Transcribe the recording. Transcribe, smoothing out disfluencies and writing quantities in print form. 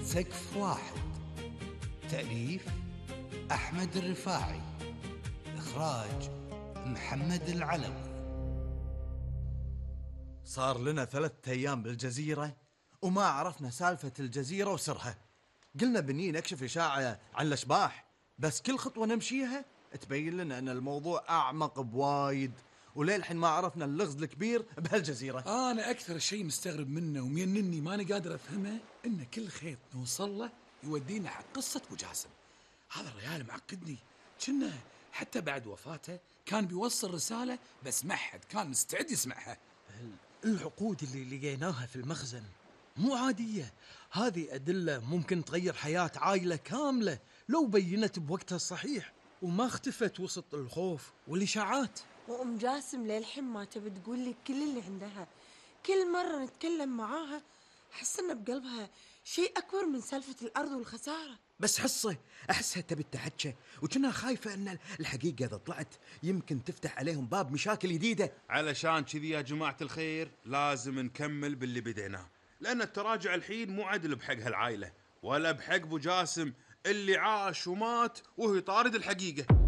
سقف واحد. تأليف أحمد الرفاعي. إخراج محمد العلوي. صار لنا 3 أيام بالجزيرة وما عرفنا سالفة الجزيرة وسرها. قلنا بني نكشف إشاعة عن الأشباح، بس كل خطوة نمشيها تبين لنا أن الموضوع أعمق بوايد، وللحين ما عرفنا اللغز الكبير بهالجزيرة. أنا أكثر شيء مستغرب منه ومينني ماني قادر أفهمه إن كل خيط نوصل له يودينا حق قصة أبو جاسم. هذا الرجال معقدني، كنا حتى بعد وفاته كان بيوصل رسالة بس ما حد كان مستعد يسمعها. العقود اللي لقيناها في المخزن مو عادية، هذه أدلة ممكن تغير حياة عائلة كاملة لو بينت بوقتها الصحيح وما اختفت وسط الخوف والإشاعات. وأم جاسم للحين ما تبي تقول لي كل اللي عندها. كل مرة نتكلم معاها حس إن بقلبها شيء أكبر من سالفة الأرض والخسارة. بس أحسها تبي التحكي، وكنا خايفة أن الحقيقة إذا طلعت يمكن تفتح عليهم باب مشاكل جديدة. علشان كذي يا جماعة الخير لازم نكمل باللي بديناه، لأن التراجع الحين مو عدل بحق هالعائلة ولا بحق أبو جاسم اللي عاش ومات وهو يطارد الحقيقة.